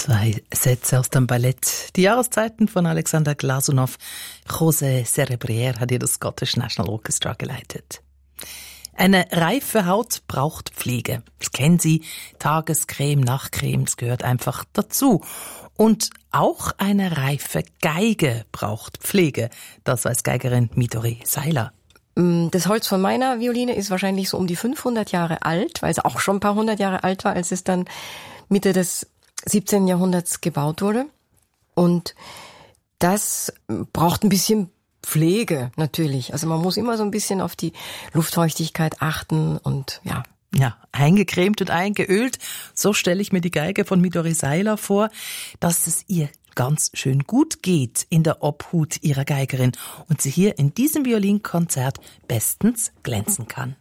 Zwei Sätze aus dem Ballett. Die Jahreszeiten von Alexander Glasunow. José Cerebrier hat hier das Scottish National Orchestra geleitet. Eine reife Haut braucht Pflege. Das kennen Sie. Tagescreme, Nachtcreme, das gehört einfach dazu. Und auch eine reife Geige braucht Pflege. Das weiß Geigerin Midori Seiler. Das Holz von meiner Violine ist wahrscheinlich so um die 500 Jahre alt, weil es auch schon ein paar hundert Jahre alt war, als es dann Mitte des 17. Jahrhunderts gebaut wurde. Und das braucht ein bisschen Pflege natürlich. Also man muss immer so ein bisschen auf die Luftfeuchtigkeit achten und ja. Ja, eingecremt und eingeölt. So stelle ich mir die Geige von Midori Seiler vor, dass es ihr ganz schön gut geht in der Obhut ihrer Geigerin und sie hier in diesem Violinkonzert bestens glänzen kann.